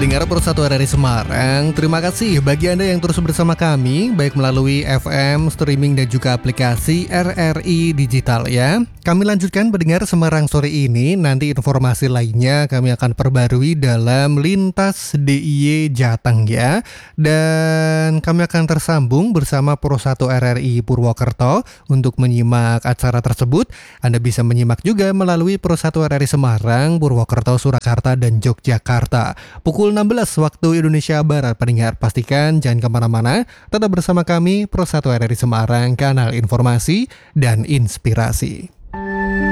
Pendengar Persatu RRI Semarang, terima kasih bagi Anda yang terus bersama kami, baik melalui FM, streaming, dan juga aplikasi RRI Digital ya. Kami lanjutkan pendengar Semarang sore ini, nanti informasi lainnya kami akan perbarui dalam Lintas DIY Jateng ya. Dan kami akan tersambung bersama Persatu RRI Purwokerto untuk menyimak acara tersebut. Anda bisa menyimak juga melalui Persatu RRI Semarang, Purwokerto, Surakarta, dan Yogyakarta. Pukul 16 waktu Indonesia Barat. Pendengar, pastikan jangan kemana-mana, tetap bersama kami Persatu RRI Semarang, kanal informasi dan inspirasi.